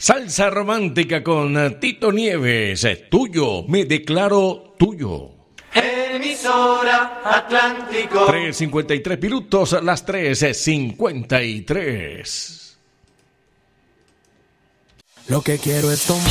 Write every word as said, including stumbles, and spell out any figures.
Salsa romántica con Tito Nieves. Tuyo, me declaro tuyo. Emisora Atlántico. tres cincuenta y tres minutos, las tres cincuenta y tres. Lo que quiero es tomar.